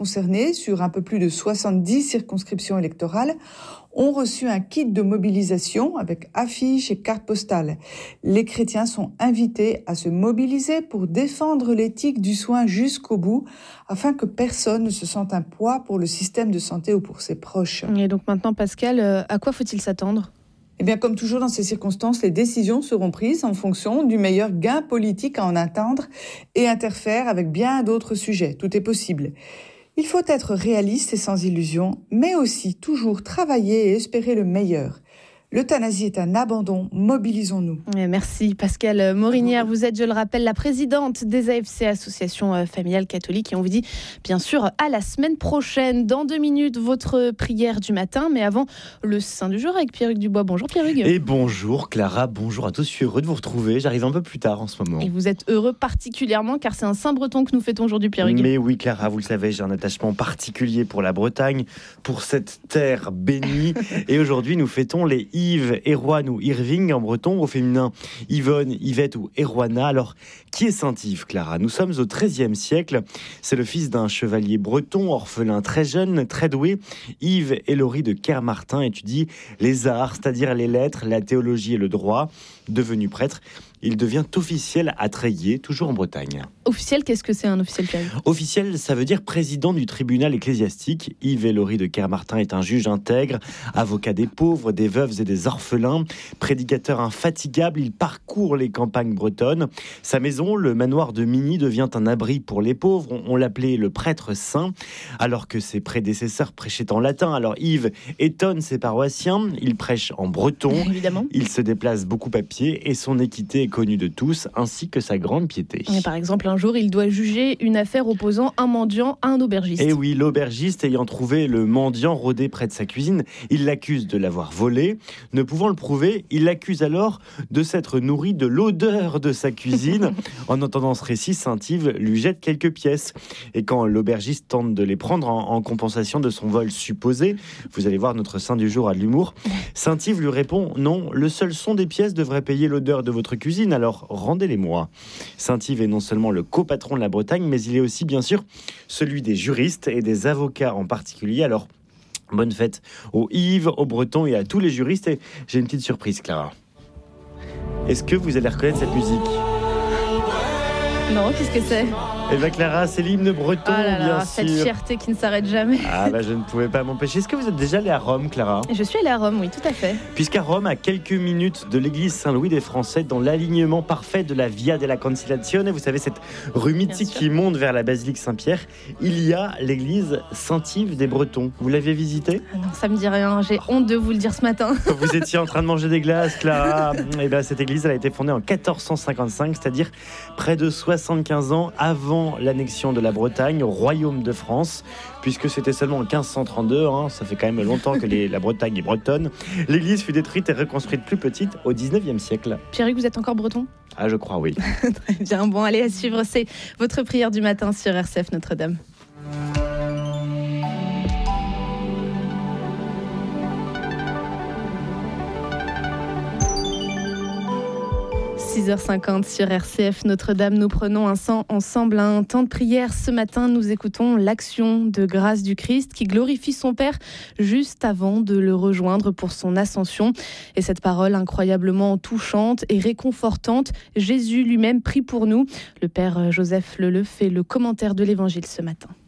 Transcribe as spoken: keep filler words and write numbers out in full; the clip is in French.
concernés, sur un peu plus de soixante-dix circonscriptions électorales, ont reçu un kit de mobilisation avec affiches et cartes postales. Les chrétiens sont invités à se mobiliser pour défendre l'éthique du soin jusqu'au bout, afin que personne ne se sente un poids pour le système de santé ou pour ses proches. Et donc maintenant, Pascal, à quoi faut-il s'attendre ? Eh bien, comme toujours dans ces circonstances, les décisions seront prises en fonction du meilleur gain politique à en atteindre et interfèrent avec bien d'autres sujets. Tout est possible. Il faut être réaliste et sans illusion, mais aussi toujours travailler et espérer le meilleur. L'euthanasie est un abandon, mobilisons-nous. Merci Pascal Morinière, vous êtes, je le rappelle, la présidente des A F C, Association Familiale Catholique, et on vous dit bien sûr à la semaine prochaine. Dans deux minutes, votre prière du matin, mais avant, le Saint du jour avec Pierre-Hugues Dubois. Bonjour Pierre-Hugues. Et bonjour Clara, bonjour à tous, je suis heureux de vous retrouver, j'arrive un peu plus tard en ce moment. Et vous êtes heureux particulièrement car c'est un Saint-Breton que nous fêtons aujourd'hui, Pierre-Hugues. Mais oui Clara, vous le savez, j'ai un attachement particulier pour la Bretagne, pour cette terre bénie, et aujourd'hui nous fêtons les Yves, Erwan ou Irving en breton, au féminin Yvonne, Yvette ou Erwana. Alors, qui est Saint Yves, Clara ? Nous sommes au treizième siècle. C'est le fils d'un chevalier breton, orphelin très jeune, très doué. Yves Hélory de Kermartin étudie les arts, c'est-à-dire les lettres, la théologie et le droit. Devenu prêtre, il devient officiel à Treillier, toujours en Bretagne. Officiel, qu'est-ce que c'est un officiel, Pierre ? Officiel, ça veut dire président du tribunal ecclésiastique. Yves Hélory de Kermartin est un juge intègre, avocat des pauvres, des veuves et des orphelins, prédicateur infatigable, il parcourt les campagnes bretonnes. Sa maison, le manoir de Migny, devient un abri pour les pauvres. On l'appelait le prêtre saint, alors que ses prédécesseurs prêchaient en latin. Alors Yves étonne ses paroissiens, il prêche en breton, évidemment. Il se déplace beaucoup à pied et son équité est connue de tous, ainsi que sa grande piété. Et par exemple, un jour, il doit juger une affaire opposant un mendiant à un aubergiste. Et oui, l'aubergiste ayant trouvé le mendiant rôdé près de sa cuisine, il l'accuse de l'avoir volé. Ne pouvant le prouver, il l'accuse alors de s'être nourri de l'odeur de sa cuisine. En entendant ce récit, Saint-Yves lui jette quelques pièces. Et quand l'aubergiste tente de les prendre en, en compensation de son vol supposé, vous allez voir, notre saint du jour a de l'humour, Saint-Yves lui répond « Non, le seul son des pièces devrait payer l'odeur de votre cuisine, alors rendez-les-moi ». Saint-Yves est non seulement le copatron de la Bretagne, mais il est aussi bien sûr celui des juristes et des avocats en particulier. Alors, bonne fête aux Yves, aux Bretons et à tous les juristes. Et j'ai une petite surprise, Clara. Est-ce que vous allez reconnaître cette musique ? Non, qu'est-ce que c'est ? Eh bien Clara, c'est l'hymne breton, ah là là, bien cette sûr. Cette fierté qui ne s'arrête jamais. Ah bah je ne pouvais pas m'empêcher. Est-ce que vous êtes déjà allée à Rome, Clara ? Je suis allée à Rome, oui, tout à fait. Puisqu'à Rome, à quelques minutes de l'église Saint-Louis des Français, dans l'alignement parfait de la Via della Conciliazione, vous savez, cette rue mythique qui monte vers la basilique Saint-Pierre, il y a l'église Saint-Yves des Bretons. Vous l'aviez visitée ? Ah non, ça me dit rien, j'ai honte de vous le dire ce matin. Vous étiez en train de manger des glaces, Clara. Et bien cette église, elle a été fondée en quatorze cent cinquante-cinq, c'est-à-dire près de soixante-quinze ans avant l'annexion de la Bretagne au royaume de France, puisque c'était seulement en quinze cent trente-deux, hein, ça fait quand même longtemps que les, la Bretagne est bretonne. L'église fut détruite et reconstruite plus petite au dix-neuvième siècle. Pierre-Hugues, vous êtes encore breton ? Ah, je crois, oui. Très bien, bon, allez, à suivre, c'est votre prière du matin sur R C F Notre-Dame. six heures cinquante sur R C F Notre-Dame, nous prenons un sang ensemble à un temps de prière. Ce matin, nous écoutons l'action de grâce du Christ qui glorifie son Père juste avant de le rejoindre pour son ascension. Et cette parole incroyablement touchante et réconfortante, Jésus lui-même prie pour nous. Le Père Joseph Leleu fait le commentaire de l'Évangile ce matin.